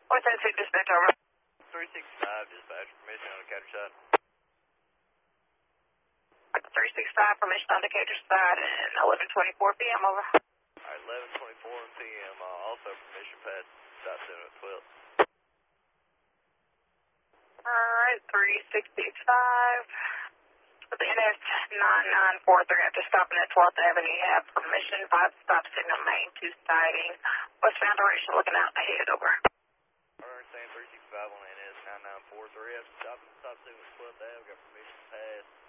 What's that, dispatch over? 365, dispatch, permission on the Decatur side. 365, permission on Decatur side, and 11:24 p.m. over. Alright, 11:24 p.m. Also permission pad, stop 7 at 12. Alright, 365. With the NS 9943 after stopping at 12th Avenue, you have permission, 5 stop signal main, 2 sighting. Westbound direction looking out ahead, over. Alright, same 365 on NS 9943 after stopping at stop signal at 12th Ave, got permission pad.